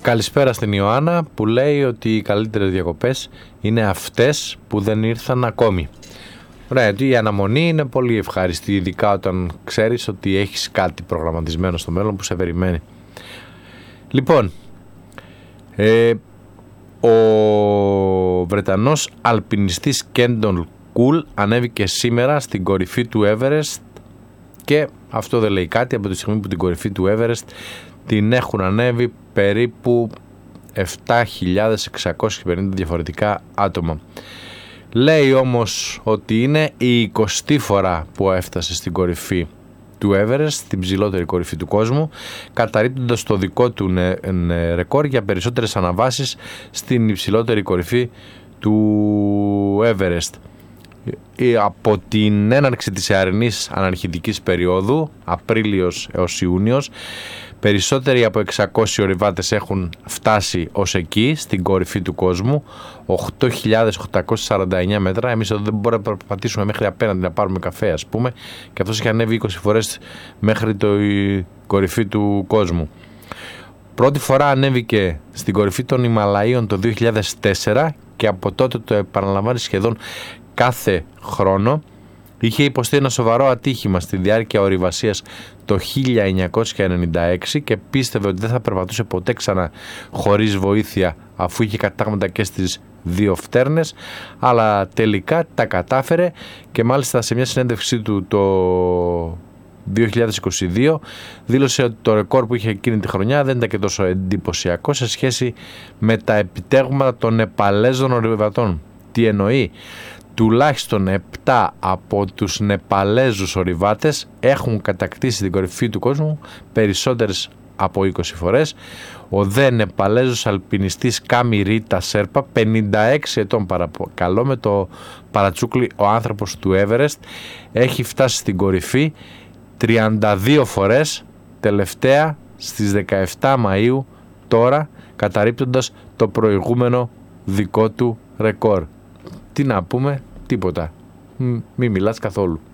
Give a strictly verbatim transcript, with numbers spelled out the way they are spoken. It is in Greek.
Καλησπέρα στην Ιωάννα που λέει ότι οι καλύτερες διακοπές είναι αυτές που δεν ήρθαν ακόμη. Ωραία, η αναμονή είναι πολύ ευχάριστη, ειδικά όταν ξέρεις ότι έχεις κάτι προγραμματισμένο στο μέλλον που σε περιμένει. Λοιπόν, ε, ο Βρετανός αλπινιστής Κέντον Κουλ ανέβηκε σήμερα στην κορυφή του Everest και αυτό δεν λέει κάτι από τη στιγμή που την κορυφή του Everest την έχουν ανέβει περίπου επτά χιλιάδες εξακόσια πενήντα διαφορετικά άτομα. Λέει όμως ότι είναι η εικοστή φορά που έφτασε στην κορυφή του Everest, την ψηλότερη κορυφή του κόσμου, καταρρίπτοντας το δικό του νε, νε, ρεκόρ για περισσότερες αναβάσεις στην υψηλότερη κορυφή του Everest. Από την έναρξη της εαρινής αναρχητικής περίοδου, Απρίλιος έως Ιούνιος, περισσότεροι από εξακόσιοι ορειβάτες έχουν φτάσει ως εκεί, στην κορυφή του κόσμου, οκτώ χιλιάδες οκτακόσια σαράντα εννέα μέτρα. Εμείς εδώ δεν μπορούμε να περπατήσουμε μέχρι απέναντι να πάρουμε καφέ, ας πούμε, και αυτός είχε ανέβει είκοσι φορές μέχρι το η κορυφή του κόσμου. Πρώτη φορά ανέβηκε στην κορυφή των Ιμαλαίων το δύο χιλιάδες τέσσερα και από τότε το επαναλαμβάνει σχεδόν κάθε χρόνο. Είχε υποστεί ένα σοβαρό ατύχημα στη διάρκεια ορειβασίας το χίλια εννιακόσια ενενήντα έξι και πίστευε ότι δεν θα περπατούσε ποτέ ξανά χωρίς βοήθεια, αφού είχε κατάγματα και στις δύο φτέρνες, αλλά τελικά τα κατάφερε και μάλιστα σε μια συνέντευξή του το δύο χιλιάδες είκοσι δύο δήλωσε ότι το ρεκόρ που είχε εκείνη τη χρονιά δεν ήταν και τόσο εντυπωσιακό σε σχέση με τα επιτεύγματα των Νεπαλέζων ορειβατών. Τι εννοεί? Τουλάχιστον επτά από τους Νεπαλέζους ορειβάτες έχουν κατακτήσει την κορυφή του κόσμου περισσότερες από είκοσι φορές. Ο δε Νεπαλέζος αλπινιστής Κάμι Ρίτα Σέρπα, πενήντα έξι ετών παρακαλώ, με το παρατσούκλι ο άνθρωπος του Everest, έχει φτάσει στην κορυφή τριάντα δύο φορές, τελευταία στις δεκαεπτά Μαΐου τώρα, καταρρίπτοντας το προηγούμενο δικό του ρεκόρ. Τι να πούμε, τίποτα. Μη μιλάς καθόλου.